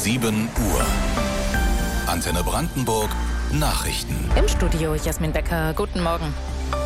7 Uhr. Antenne Brandenburg Nachrichten. Im Studio Jasmin Becker. Guten Morgen.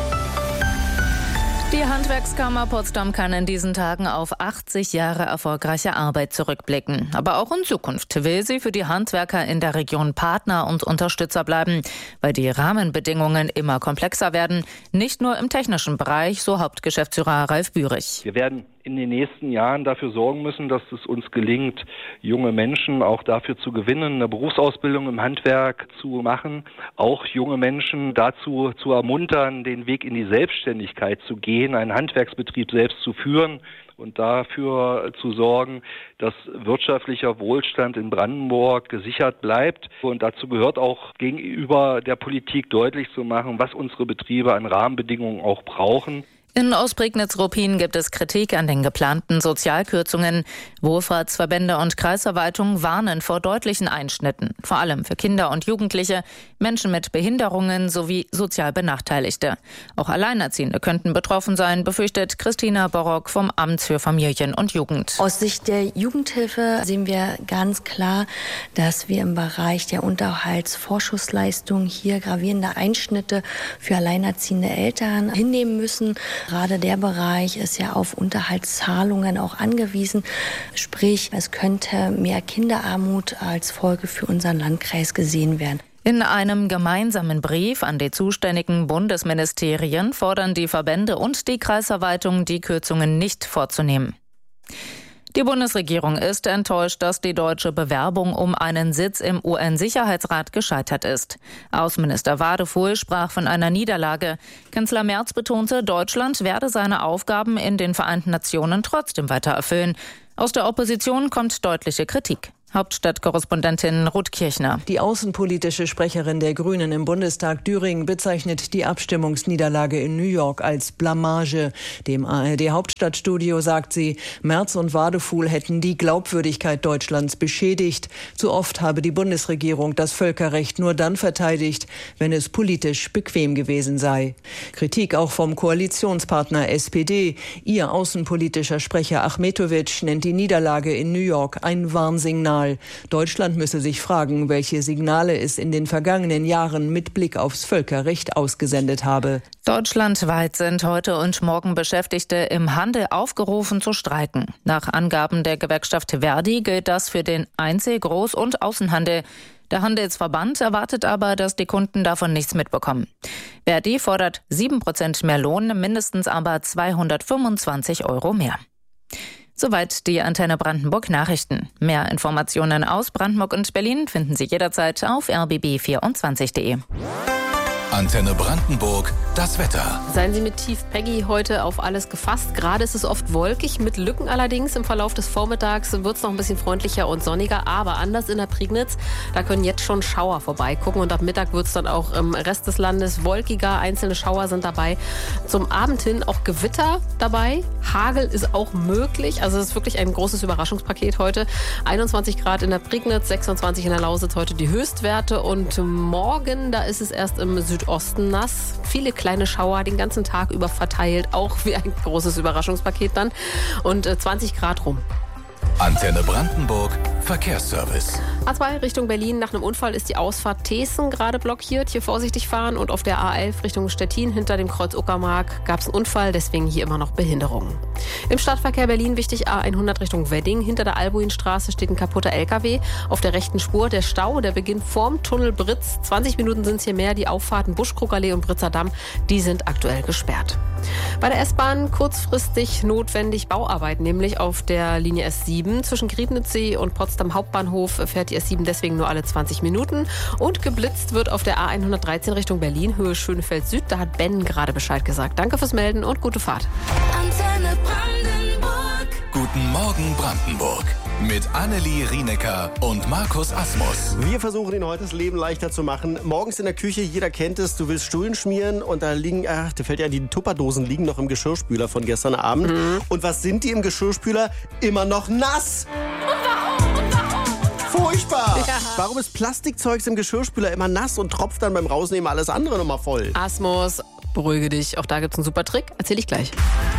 Die Handwerkskammer Potsdam kann in diesen Tagen auf 80 Jahre erfolgreiche Arbeit zurückblicken. Aber auch in Zukunft will sie für die Handwerker in der Region Partner und Unterstützer bleiben, weil die Rahmenbedingungen immer komplexer werden. Nicht nur im technischen Bereich, so Hauptgeschäftsführer Ralf Bührig. Wir werden in den nächsten Jahren dafür sorgen müssen, dass es uns gelingt, junge Menschen auch dafür zu gewinnen, eine Berufsausbildung im Handwerk zu machen, auch junge Menschen dazu zu ermuntern, den Weg in die Selbstständigkeit zu gehen, einen Handwerksbetrieb selbst zu führen und dafür zu sorgen, dass wirtschaftlicher Wohlstand in Brandenburg gesichert bleibt. Und dazu gehört auch gegenüber der Politik deutlich zu machen, was unsere Betriebe an Rahmenbedingungen auch brauchen. In Ostprignitz-Ruppin gibt es Kritik an den geplanten Sozialkürzungen. Wohlfahrtsverbände und Kreisverwaltungen warnen vor deutlichen Einschnitten, vor allem für Kinder und Jugendliche, Menschen mit Behinderungen sowie sozial Benachteiligte. Auch Alleinerziehende könnten betroffen sein, befürchtet Christina Borrock vom Amt für Familien und Jugend. Aus Sicht der Jugendhilfe sehen wir ganz klar, dass wir im Bereich der Unterhaltsvorschussleistung hier gravierende Einschnitte für alleinerziehende Eltern hinnehmen müssen. Gerade der Bereich ist ja auf Unterhaltszahlungen auch angewiesen. Sprich, es könnte mehr Kinderarmut als Folge für unseren Landkreis gesehen werden. In einem gemeinsamen Brief an die zuständigen Bundesministerien fordern die Verbände und die Kreisverwaltung, die Kürzungen nicht vorzunehmen. Die Bundesregierung ist enttäuscht, dass die deutsche Bewerbung um einen Sitz im UN-Sicherheitsrat gescheitert ist. Außenminister Wadefuhl sprach von einer Niederlage. Kanzler Merz betonte, Deutschland werde seine Aufgaben in den Vereinten Nationen trotzdem weiter erfüllen. Aus der Opposition kommt deutliche Kritik. Hauptstadtkorrespondentin Ruth Kirchner. Die außenpolitische Sprecherin der Grünen im Bundestag Düring bezeichnet die Abstimmungsniederlage in New York als Blamage. Dem ARD-Hauptstadtstudio sagt sie, Merz und Wadefuhl hätten die Glaubwürdigkeit Deutschlands beschädigt. Zu oft habe die Bundesregierung das Völkerrecht nur dann verteidigt, wenn es politisch bequem gewesen sei. Kritik auch vom Koalitionspartner SPD. Ihr außenpolitischer Sprecher Achmetovic nennt die Niederlage in New York ein Warnsignal. Deutschland müsse sich fragen, welche Signale es in den vergangenen Jahren mit Blick aufs Völkerrecht ausgesendet habe. Deutschlandweit sind heute und morgen Beschäftigte im Handel aufgerufen zu streiken. Nach Angaben der Gewerkschaft Verdi gilt das für den Einzel-, Groß- und Außenhandel. Der Handelsverband erwartet aber, dass die Kunden davon nichts mitbekommen. Verdi fordert 7% mehr Lohn, mindestens aber 225 € mehr. Soweit die Antenne Brandenburg Nachrichten. Mehr Informationen aus Brandenburg und Berlin finden Sie jederzeit auf rbb24.de. Antenne Brandenburg, das Wetter. Seien Sie mit Tief Peggy heute auf alles gefasst. Gerade ist es oft wolkig, mit Lücken allerdings. Im Verlauf des Vormittags wird es noch ein bisschen freundlicher und sonniger. Aber anders in der Prignitz, da können jetzt schon Schauer vorbeigucken. Und ab Mittag wird es dann auch im Rest des Landes wolkiger. Einzelne Schauer sind dabei. Zum Abend hin auch Gewitter dabei. Hagel ist auch möglich. Also es ist wirklich ein großes Überraschungspaket heute. 21 Grad in der Prignitz, 26 in der Lausitz heute die Höchstwerte. Und morgen, da ist es erst im Südosten nass. Viele kleine Schauer den ganzen Tag über verteilt. Auch wie ein großes Überraschungspaket dann. Und 20 Grad rum. Antenne Brandenburg Verkehrsservice. A2 Richtung Berlin. Nach einem Unfall ist die Ausfahrt Thesen gerade blockiert. Hier vorsichtig fahren. Und auf der A11 Richtung Stettin hinter dem Kreuz Uckermark gab es einen Unfall. Deswegen hier immer noch Behinderungen. Im Stadtverkehr Berlin wichtig A100 Richtung Wedding. Hinter der Albuinstraße steht ein kaputter LKW. Auf der rechten Spur der Stau. Der beginnt vorm Tunnel Britz. 20 Minuten sind es hier mehr. Die Auffahrten Buschkrugallee und Britzer Damm, die sind aktuell gesperrt. Bei der S-Bahn kurzfristig notwendig Bauarbeiten, nämlich auf der Linie S7. Zwischen Griebnitzsee und Potsdam Hauptbahnhof fährt die S7 deswegen nur alle 20 Minuten. Und geblitzt wird auf der A113 Richtung Berlin, Höhe Schönefeld Süd. Da hat Ben gerade Bescheid gesagt. Danke fürs Melden und gute Fahrt. Antenne Brandenburg. Guten Morgen Brandenburg. Mit Annelie Rienecker und Markus Asmus. Wir versuchen Ihnen heute das Leben leichter zu machen. Morgens in der Küche, jeder kennt es, du willst Stullen schmieren und da liegen, da fällt ja die Tupperdosen liegen noch im Geschirrspüler von gestern Abend. Und was sind die im Geschirrspüler? Immer noch nass! Furchtbar! Ja. Warum ist Plastikzeugs im Geschirrspüler immer nass und tropft dann beim Rausnehmen alles andere nochmal voll? Asmus, beruhige dich. Auch da gibt's einen super Trick. Erzähl ich gleich.